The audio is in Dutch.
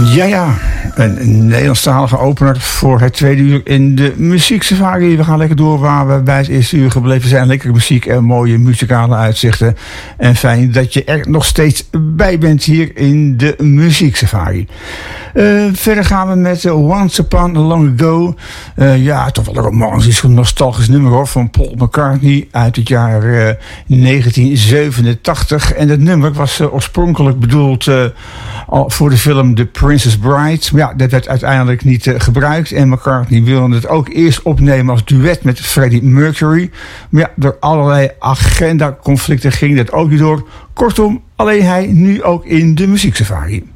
Ja, een Nederlandstalige opener voor het tweede uur in de muzieksafari. We gaan lekker door waar we bij het eerste uur gebleven zijn. Lekkere muziek en mooie muzikale uitzichten. En fijn dat je er nog steeds bij bent hier in de muzieksafari. Verder gaan we met Once Upon a Long Ago. Toch wel een romantisch, nostalgisch nummer hoor, van Paul McCartney uit het jaar 1987. En dat nummer was oorspronkelijk bedoeld voor de film The Princess Bride. Maar ja, dat werd uiteindelijk niet gebruikt. En McCartney wilde het ook eerst opnemen als duet met Freddie Mercury. Maar ja, door allerlei agendaconflicten ging dat ook niet door. Kortom, alleen hij nu ook in de muzieksafari.